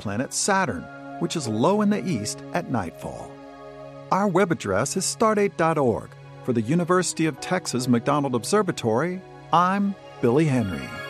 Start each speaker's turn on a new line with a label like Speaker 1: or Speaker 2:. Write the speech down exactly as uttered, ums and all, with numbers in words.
Speaker 1: planet Saturn, which is low in the east at nightfall. Our web address is stardate dot org. For the University of Texas McDonald Observatory, I'm Billy Henry.